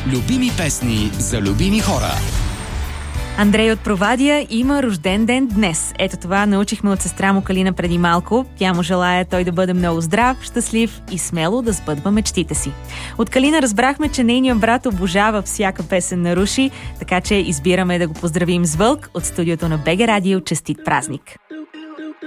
Любими песни за любими хора. Андрей от Провадия има рожден ден днес. Ето това научихме от сестра му Калина преди малко. Тя му желая той да бъде много здрав, щастлив и смело да сбъдва мечтите си. От Калина разбрахме, че нейният брат обожава всяка песен на Руши, така че избираме да го поздравим с Вълк от студиото на БГ Радио. Честит празник!